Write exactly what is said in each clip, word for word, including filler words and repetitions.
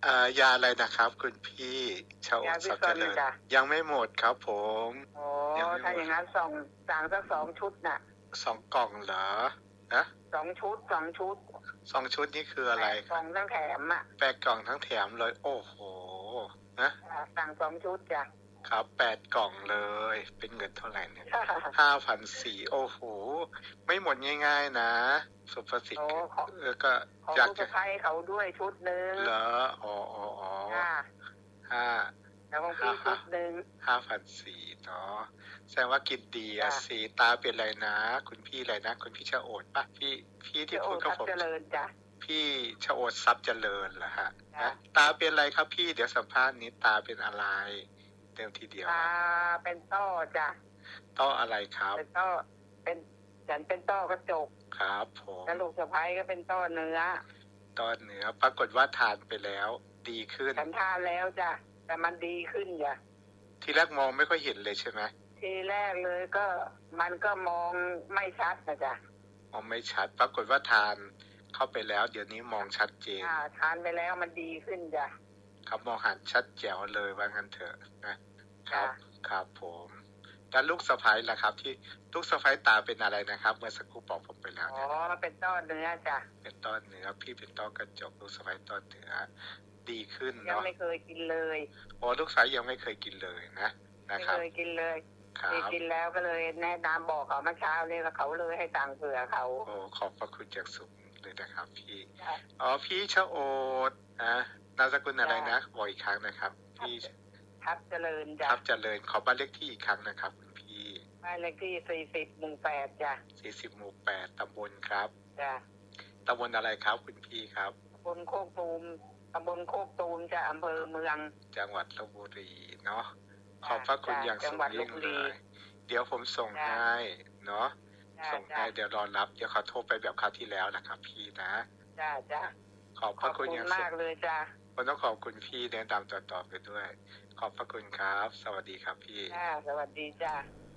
เอ่อยาอะไรนะครับคุณพี่ชาวยาทวิรัพย์กเจลริญจ้ะยังไม่หมดครับผมอ๋อยังไม่ถ้าหมอย่าดงงั้นส่งสั่งสัก สอง ชุดน่ะสอง กล่องเหรอ? ฮะสอง ชุด สอง ชุดสอง ชุดนี่คืออะไรแปด กล่องทั้งแถมอะแปด กล่องทั้งแถมเลย โอ้โฮ ฮะจ้ะ สั่ง สอง ชุดจ้ะครับ แปด กล่องเลย เป็นเงินเท่าไรเนี่ย ห้าพันสี่ร้อย โอ้โฮ ไม่หมดง่าย ๆ นะ สุภสิทธิ์อ๋อ ขอแล้วก็ของอยากลูกจสะใภ้เขาด้วยชุดหนึ่งเหรอ? อ๋อจ้ะๆ ๆ ห้าแล้วของพี่ชุดหนึ่งห้าพันสี่ร้อย เนาะ แสดงว่ากินดีอะจ้ะสิ ตาเป็นไรนะ คุณพี่อะไรนะ คุณพี่ชโอษฐ์เปล่า? พี่ พี่ที่ชโอพูดษฐ์กัทบรัพผย์มเจริญจ้ะพี่ชโอษฐ์ ทรัพย์เจริญเหรอครับ? จ้ะฮะ ตาเป็นไรครับพี่? เดี๋ยวสัมภาษณ์นิด ตาเป็นอะไร? เร็วทีเดียวตาเป็นต้อจ้ะต้ออะไรครับ? เป็นต้อ เป็น ฉันเป็นต้อกระจกครับผมแล้วลูกสะใภ้ก็เป็นต้อเนื้อต้อเนื้อ ปรากฏว่าทานไปแล้วดีขึ้นฉันทานแล้วจ้ะ แต่มันดีขึ้นจ้ะทีแรกมองไม่ค่อยเห็นเลยใช่ไหม? ทีแรกเลยก็ มันก็มองไม่ชัดน่ะจ้ะมองไม่ชัด ปรากฏว่าทานเข้าไปแล้ว เดี๋ยวนี้มองชัดเจนอา ทานไปแล้วมันดีขึ้นจ้ะครับ มองหันชัดแจ๋วเลยว่างั้นเถอะนะ คจ้ะรับ ครับผม แล้วลูกสะใภ้ล่ะครับ ที่ ลูกสะใภ้ตาเป็นอะไรนะครับ? เมื่อสักครู่บอกผมไปแล้วอ๋เนอี่ยเป็นต้อเนื้อจ้ะเป็นต้อเนื้อ พี่เป็นต้อกระจก ลูกสะใภ้ต้อเนื้อ ดีขึ้นยังเนาะไม่เคยกินเลยอ๋อ ลูกสะใภ้ยังไม่เคยกินเลยนะ นะไม่ครัเคบยกินเลยครันี่บกินแล้วก็เลยแนะนำบอกเขาเมื่อเช้านี้ แล้วเขาเลยให้สั่งเผื่อเขาโอ้ ขอบพระคุณอย่างสูงเลยนะครับพี่จ้ะอ๋อ พี่ชโอษฐ์ อา นามสกุลอะไรจ้ะนะ? บอกอีกครั้งนะครับ พี่ทรัพย์เจริญจ้ะทรัพย์เจริญ ขอบ้านเลขที่อีกครั้งนะครับคุณพี่บ้านเลขที่ สี่สิบ หมู่ แปด จ้ะสี่สิบ หมู่ แปด ตำบลครับจ้ะตำบลอะไรครับคุณพี่ครับ? ตำบลโคกตูม ตำบลโคกตูมจ้ะ อำเภอเมืองจังหวัดลพบุรีเนาะ ขจ้ะอบพระคุณจ้ะอย่างจัสูงงหวัดลยิ่พงบุเลรีย เดี๋ยวผมส่งจ้ะให้เนาะจ้ะส่งจ้ะให้ เดี๋ยวรอรับ เดี๋ยวขอโทรไปแบบคราวที่แล้วนะครับพี่นะจ้ะ จ้ะขอบพขอระบคุณคุอณย่างมาสูกงเลยจ้ะผมต้องขอบคุณพี่แนะนำต่อ ๆ ไปด้วย ขอบพระคุณครับ สวัสดีครับพี่จ้ะ สวัสดีจ้ะ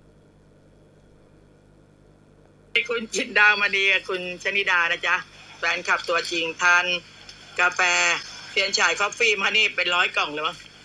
คุณจินดามณีกับคุณชนิดานะจ๊ะ แฟนคลับตัวจริง ทานกาแฟเทียนฉายคอฟฟี่มานี่เป็นร้อยกล่องเลยมั้ง